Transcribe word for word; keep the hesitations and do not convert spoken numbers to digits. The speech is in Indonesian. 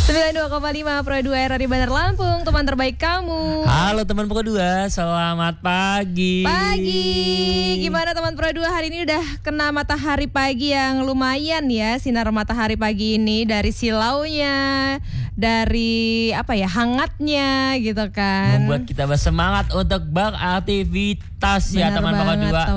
sembilan puluh dua koma lima Pro dua R R I Bandar Lampung, teman terbaik kamu. Halo teman Pro dua, selamat pagi. Pagi. Gimana teman Pro dua, hari ini udah kena matahari pagi yang lumayan ya. Sinar matahari pagi ini dari silaunya, dari apa ya, hangatnya gitu kan. Membuat kita bersemangat untuk beraktivitas. Benar ya teman Pro dua.